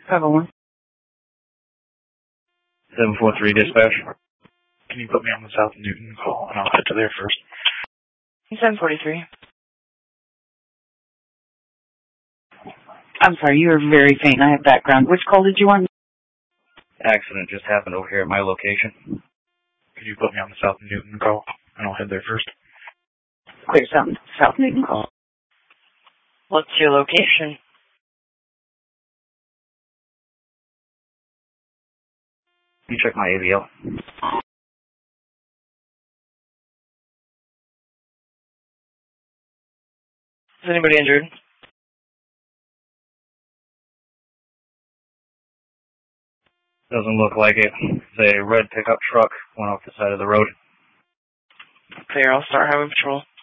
501. 743 dispatch. Can you put me on the South Newton call, and I'll head to there first? 743. I'm sorry, you are very faint. I have background. Which call did you want? Accident just happened over here at my location. Can you put me on the South Newton call, and I'll head there first? Clear South Newton call. What's your location? You check my AVL. Is anybody injured? Doesn't look like it. The red pickup truck went off the side of the road. Clear, I'll start highway patrol.